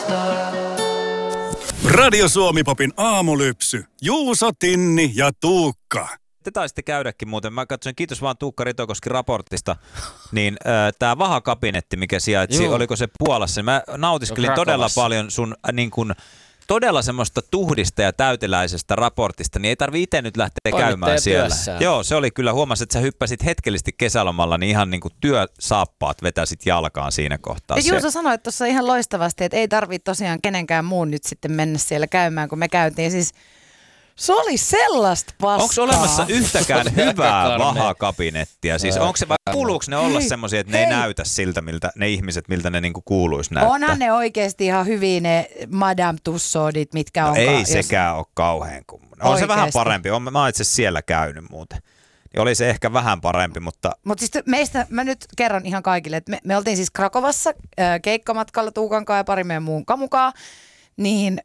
Radio Suomi-popin aamulypsy. Juuso, Tinni ja Tuukka. Te taisitte käydäkin muuten. Mä katsoin, kiitos vaan Tuukka Ritokoski raportista, niin tämä Vaha-kabinetti, mikä sijaitsi, oliko se Puolassa, niin mä nautiskelin todella paljon sun niin kun, todella semmoista tuhdista ja täyteläisestä raportista, niin ei tarvitse itse nyt lähteä käymään siellä. Työssään. Joo, se oli kyllä, huomasin, että sä hyppäsit hetkellisesti kesälomalla, niin ihan niin kuin työsaappaat vetäsit jalkaan siinä kohtaa. Ja Juuso sanoi tuossa ihan loistavasti, että ei tarvitse tosiaan kenenkään muun nyt sitten mennä siellä käymään, kun me käytiin. Siis se oli sellaista paskaa. Onko olemassa yhtäkään hyvää Vaha-kabinettia? Siis onko se vai kuuluuko ne olla semmoisia, että ne ei näytä siltä, miltä ne ihmiset, miltä ne niinku kuuluisi näyttää? Onhan ne oikeasti ihan hyviä ne Madame Tussauds't, mitkä on. Ei sekään ole kauhean kummonen. On se vähän parempi. Mä oon itse asiassa siellä käynyt muuten. Niin oli se ehkä vähän parempi, mutta... Mutta siis meistä, mä nyt kerron ihan kaikille, että me oltiin siis Krakovassa keikkamatkalla Tuukankaan ja pari meidän muun kamukaa, niin...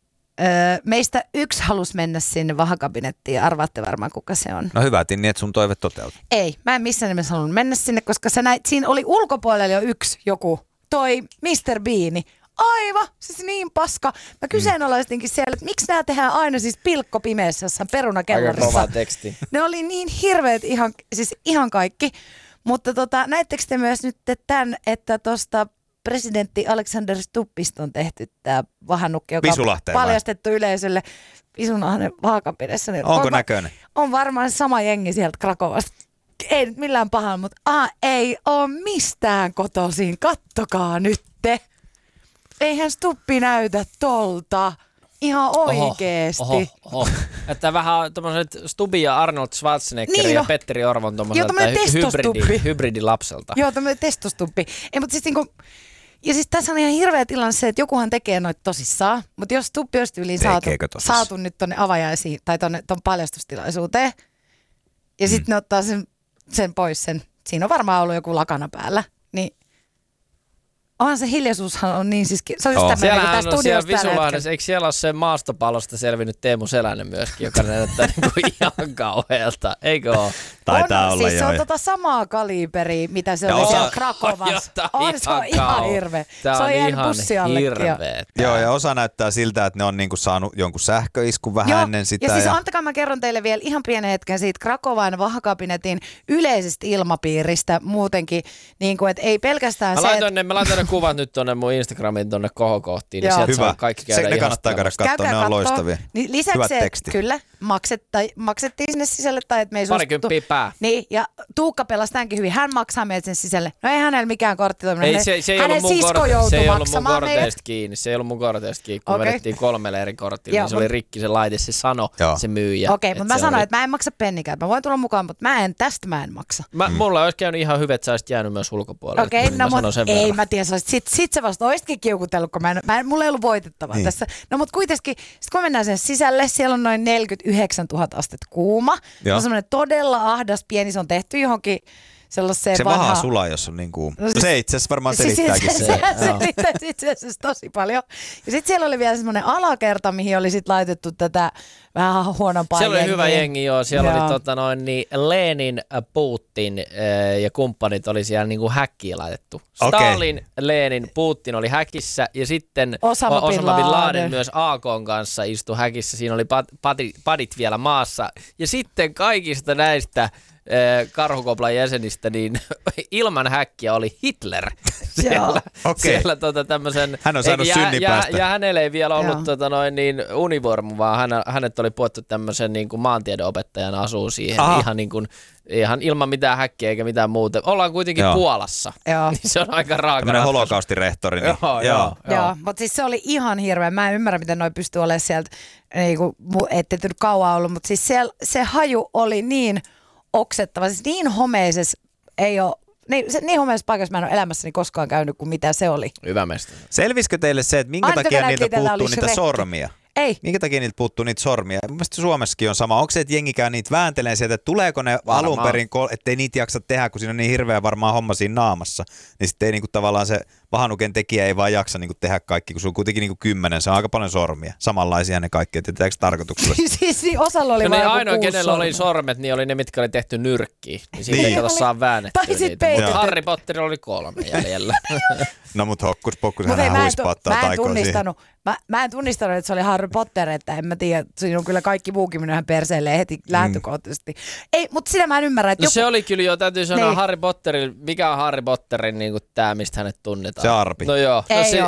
meistä yksi halusi mennä sinne Vaha-kabinettiin. Arvaatte varmaan, kuka se on. No hyvä, Tinni, että sun toive toteutui. Ei, mä en missään nimessä halunnut mennä sinne, koska sä näit, siinä oli ulkopuolella jo yksi joku, toi Mr. Beani. Aivan, siis niin paska. Mä kyseenalaistinkin siellä, että miksi nämä tehdään aina siis pilkkopimeässä jossain perunakellarissa. Aika kova teksti. Ne oli niin hirveät ihan kaikki. Mutta näittekö te myös nyt tämän, että tuosta presidentti Alexander Stubbista on tehty tämä vahannukki, joka on paljastettu yleisölle Visunahden Vaakapidessä. Onko näköinen? On varmaan sama jengi sieltä Krakovasta. Ei nyt millään pahalla, mutta ei ole mistään kotoisin. Kattokaa nyt te. Eihän Stubbi näytä tolta. Ihan oikeesti. Oho. Että vähän tommoset Stubbi ja Arnold Schwarzenegger ja Petteri Orvon tommoselta hybridilapselta. Joo, tommonen testostubbi. Ei, mutta siis niinku... Ja siis tässä on ihan hirveä tilanne se, että jokuhan tekee noita tosissaan, mutta jos Stubbi olisi tyyliin saatu nyt tonne avajaisiin tai ton paljastustilaisuuteen, ja sitten ne ottaa sen pois siinä on varmaan ollut joku lakana päällä, niin onhan se hiljaisuushan on niin siis, se on just tämmöinen kuin tässä studiossa tällä hetkellä. Eikö siellä ole se maastopallosta selvinnyt Teemu Selänen myöskin, joka näyttää niinku ihan kauhealta, eikö ole? Taitaa olla siis se on samaa kaliberia, mitä se oli siellä Krakovassa. Se on ihan hirveä. Tämä se on ihan hirveä. Joo, ja osa näyttää siltä, että ne on niinku saanut jonkun sähköiskun vähän ennen sitä. Ja siis antakaa mä kerron teille vielä ihan pienen hetken siitä Krakovan Vaha-kabinetin yleisestä ilmapiiristä muutenkin, niin kuin, että ei pelkästään mä laitoin ne kuvat nyt tonne mun Instagramiin tonne kohokohtiin, niin sieltä saa kaikki käydä ne kannattaa käydä katsoa, ne on loistavia. Niin lisäksi kyllä, maksettiin sinne sisälle tai että me ei parikymppiä pää. Niin, ja Tuukka pelasi tämänkin hyvin. Hän maksaa meidät sen sisälle. No ei hänellä mikään kortti toiminut. Se ei ollut mun korteista kiinni. Se ei ollut mun korteista kiinni, kun vedettiin 3 eri kortilla. Niin se oli rikki se laite, se sano, se myyjä. Okei, mutta mä sanoin, että mä en maksa pennikään. Mä voin tulla mukaan, mutta tästä mä en maksa. Mulla olisi käynyt ihan hyvä, että sä olisit jäänyt myös ulkopuolelle. Okei, no mutta ei mä tiedä. Sit sä vasta oisitkin kiukutellut, kun mulla ei ollut voitettavaa tässä. No mutta kuitenkin, sit kun mennään sen sisälle, siellä on noin 49 000 astetta kuuma. Se on semmoinen todella ahdas pieni, se on tehty johonkin sellaiseen se vanhaan... vaha sulaa, jos on niin kuuma. Se itse asiassa varmaan selittääkin se selittää itse asiassa tosi paljon. Ja sitten siellä oli vielä semmoinen alakerta, mihin oli sitten laitettu tätä vähän huonompaa jengiä. Siellä oli hyvä jengi, Siellä oli Lenin, Putin ja kumppanit oli siellä niin kuin häkkiin laitettu. Stalin, Lenin, Putin oli häkissä ja sitten Osama Bin Laden myös AK:n kanssa istui häkissä. Siinä oli padit vielä maassa. Ja sitten kaikista näistä Karhukoplan jäsenistä, niin ilman häkkiä oli Hitler siellä tämmöisen... Hän on saanut synninpäästä. Ja hänellä ei vielä ollut univormu, vaan hänet oli puettu tämmöisen niin kuin maantiedenopettajan asuu siihen ihan ilman mitään häkkiä eikä mitään muuta. Ollaan kuitenkin Puolassa, niin se on aika raaka. Tämmöinen holokaustirehtori. Niin. Joo, mutta siis se oli ihan hirveä. Mä en ymmärrä, miten noi pystyy olemaan sieltä, ettei nyt kauan ollut, mutta siis se haju oli niin oksettava, siis niin homeisessa ei ole, niin homeisessa paikassa mä en ole elämässäni koskaan käynyt kuin mitä se oli. Hyvä mestari. Selvisikö teille se, että minkä takia niiltä puuttuu niitä sormia? Ei. Minkä takia niiltä puuttuu niitä sormia? Mun mielestä Suomessakin on sama. Onko se, että jengi käy niitä vääntelee sieltä, että tuleeko ne alun perin, ettei niitä jaksa tehdä, kun siinä on niin hirveä varmaan homma siinä naamassa. Niin sitten ei niinku tavallaan se vahanuken tekijä ei vaan jaksa niin tehdä kaikki, kun sulla on kuitenkin niin 10, se on aika paljon sormia. Samanlaisia ne kaikki, että tehdäänkö tarkoituksella? siis osalla oli vaan ainoa, kenellä oli sormet, niin oli ne, mitkä oli tehty nyrkkiin. Niin siitä ei saa väännettyä niitä. Mutta Harry Potterilla oli 3 jäljellä. No mut Hokkus Pokkus hän huispauttaa taikoon siihen. Mä en tunnistanut, että se oli Harry Potter, että en mä tiedä, siinä on kyllä kaikki muukin mennyt ihan perseelle heti lähtökohtaisesti. Ei, mutta sitä mä en ymmärrä, että se oli kyllä jo, täytyy sanoa Harry Potterin, mikä on Harry Potterin niin tää, mistä hänet tunnetaan? Se Arpi. No joo, se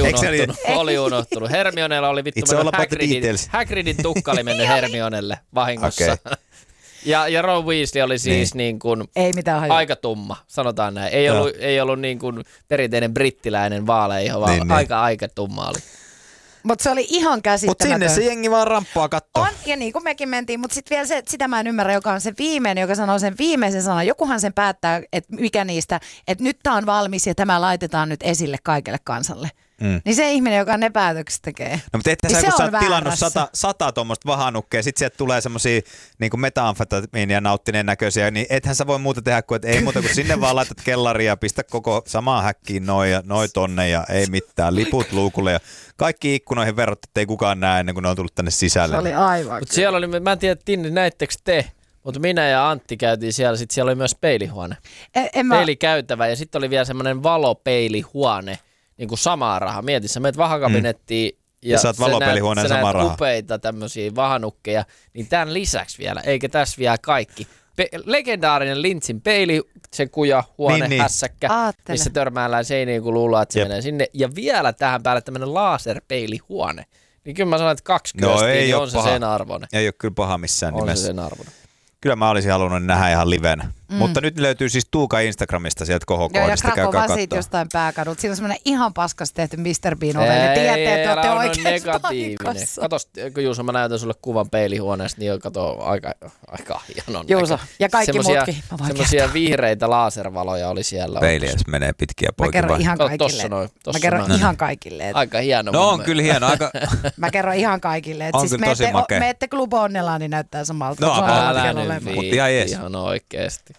oli unohtunut. Hermionella oli vittu Hagridin tukka oli mennyt Hermionelle vahingossa. Okay. Ja Ron Weasley oli siis niin kuin aika tumma, sanotaan näin. Ei ollut niin kuin perinteinen brittiläinen vaaleiho, vaan aika tumma oli. Mutta se oli ihan käsittämätön. Mutta sinne se jengi vaan ramppaa kattoo. On, ja niin kuin mekin mentiin, mutta sitten vielä sitä mä en ymmärrä, joka on se viimeinen, joka sanoo sen viimeisen sanan. Jokuhan sen päättää, että mikä niistä, että nyt tää on valmis ja tämä laitetaan nyt esille kaikelle kansalle. Niin se ihminen, joka ne päätökset tekee. No mutta ettehän niin kun sä oot tilannut 100 tuommoista vahanukkeja, sit sieltä tulee semmosia niin metamfetamiinia nauttineen näköisiä, niin ethän sä voi muuta tehdä kuin, että ei muuta kuin sinne vaan laitat kellariin ja pistä koko samaan häkkiin noi tonne ja ei mitään, liput luukulle ja kaikki ikkunoihin verrat, että ei kukaan näe ennen kuin ne on tullut tänne sisälle. Se oli aivan. Mutta siellä oli, mä en tiedä, Tinni, näittekö te? Mutta minä ja Antti käytiin siellä, sitten siellä oli myös peilihuone. Peilikäytävä ja sitten oli vielä semmoinen valopeilihuone. Niin kuin samaa rahaa. Mieti, sä menet vahakabinettiin ja saat valopelihuoneen samaa rahaa. Upeita tämmöisiä vahanukkeja, niin tämän lisäksi vielä, eikä tässä vielä kaikki. Legendaarinen Lynchin peili, se kuja, huone, hässäkkä, missä törmäillään seiniin, kun luullaan, että se menee sinne. Ja vielä tähän päälle tämmöinen laserpeilihuone. Niin kyllä mä sanon, että 20 niin on se sen arvoinen. Ei ole kyllä paha missään nimessä. On se sen arvoinen. Kyllä mä olisin halunnut nähdä ihan livenä. Mutta nyt löytyy siis Tuuka Instagramista sieltä kohokohdista. Ja Krakova siitä jostain pääkadulta. Siinä on semmoinen ihan paskas tehty Mr. Bean ovelli. Tiedätte, että olette oikeassa paikassa. Kato, kun Juuso, mä näytän sulle kuvan peilihuoneesta, niin kato aika hienon. Juuso, ja kaikki muutkin. Semmoisia vihreitä laservaloja oli siellä. Peiliäs menee pitkiä poikia. Mä kerron ihan kaikille. Mä kerron ihan kaikille. Aika hieno. No on kyllä hieno. Mä kerron ihan kaikille. On kyllä tosi makea. Meette Club Onnellaan, niin näyttää samalta. No älä nyt viitti ihan oikeesti.